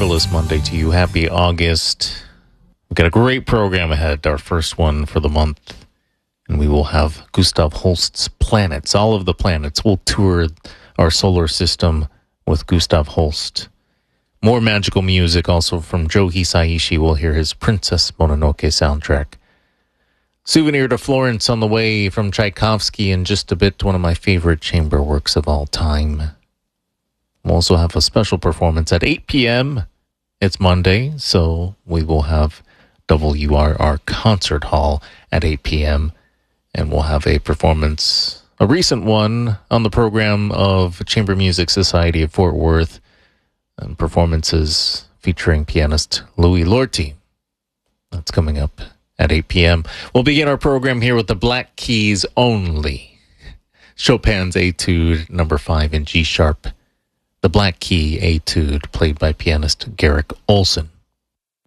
marvelous Monday to you. Happy August. We've got a great program ahead, our first one for the month. And we will have Gustav Holst's Planets. All of the planets. We'll tour our solar system with Gustav Holst. More magical music also from Joe Hisaishi. We'll hear his Princess Mononoke soundtrack. Souvenir to Florence on the way from Tchaikovsky in just a bit. One of my favorite chamber works of all time. We'll also have a special performance at 8 p.m. It's Monday, so we will have WRR Concert Hall at 8 p.m. And we'll have a performance, a recent one, on the program of Chamber Music Society of Fort Worth, and performances featuring pianist Louis Lorty. That's coming up at 8 p.m. We'll begin our program here with the Black Keys only. Chopin's Etude number 5 in G sharp. The Black Key Etude, played by pianist Garrick Olson.